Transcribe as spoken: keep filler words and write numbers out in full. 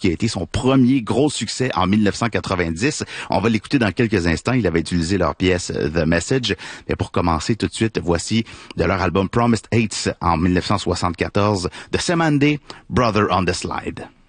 qui a été son premier gros succès en mille neuf cent quatre-vingt-dix. On va l'écouter dans quelques instants. Il avait utilisé leur pièce The Message. Mais pour commencer tout de suite, voici de leur album Promised Eights en mille neuf cent soixante-quatorze, de Semande, Brother on the Slide.